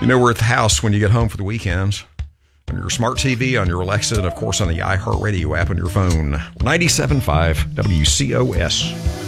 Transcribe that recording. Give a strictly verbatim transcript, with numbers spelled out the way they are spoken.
You know we're at the house when you get home for the weekends. On your smart T V, on your Alexa, and of course on the iHeartRadio app on your phone. ninety-seven point five W C O S.